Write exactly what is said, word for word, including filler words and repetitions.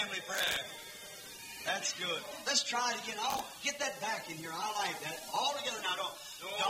family prayer. That's good. Let's try it again. I'll get that back in here. I like that. All together now. Don't.